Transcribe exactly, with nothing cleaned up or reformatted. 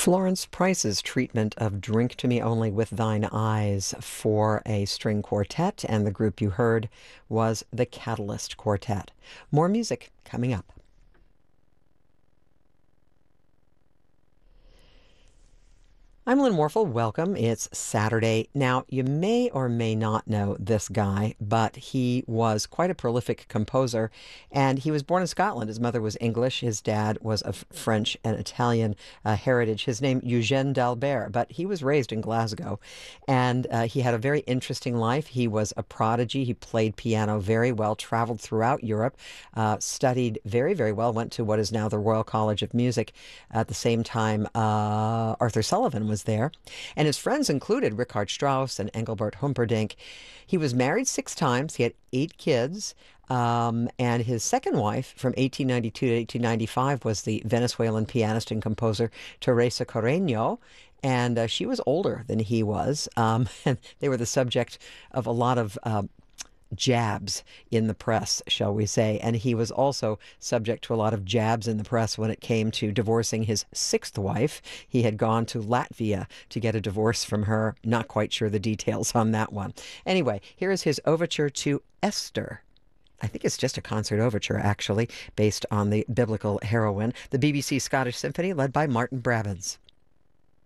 Florence Price's treatment of Drink to Me Only with Thine Eyes for a string quartet, and the group you heard was the Catalyst Quartet. More music coming up. I'm Lynn Warfel. Welcome. It's Saturday. Now, you may or may not know this guy, but he was quite a prolific composer, and he was born in Scotland. His mother was English. His dad was of French and Italian uh, heritage. His name, Eugène d'Albert, but he was raised in Glasgow, and uh, he had a very interesting life. He was a prodigy. He played piano very well, traveled throughout Europe, uh, studied very, very well, went to what is now the Royal College of Music. At the same time, uh, Arthur Sullivan was was there, and his friends included Richard Strauss and Engelbert Humperdinck. He was married six times. He had eight kids, um, and his second wife from eighteen ninety-two to eighteen ninety-five was the Venezuelan pianist and composer Teresa Carreño, and uh, she was older than he was, um, and they were the subject of a lot of uh, jabs in the press, shall we say. And he was also subject to a lot of jabs in the press when it came to divorcing his sixth wife. He had gone to Latvia to get a divorce from her. Not quite sure the details on that one. Anyway, here is his overture to Esther. I think it's just a concert overture, actually, based on the biblical heroine. The B B C Scottish Symphony, led by Martin Brabbins.